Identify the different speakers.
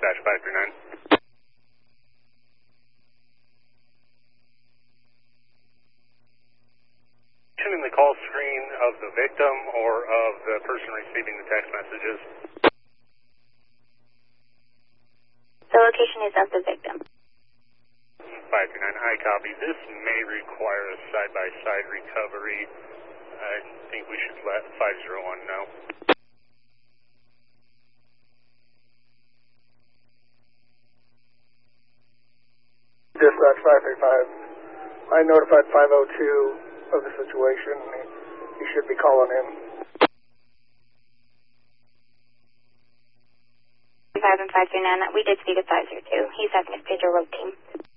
Speaker 1: dispatch 539. In the call screen of the victim or of the person receiving the text messages.
Speaker 2: The location is of the victim.
Speaker 1: 539, I copy. This may require a side-by-side recovery. I think we should let 501 know.
Speaker 3: Dispatch 535. I notified 502 of the situation. He should be calling in.
Speaker 2: 5 and 539, we did speak at 502. He's having his pager road team.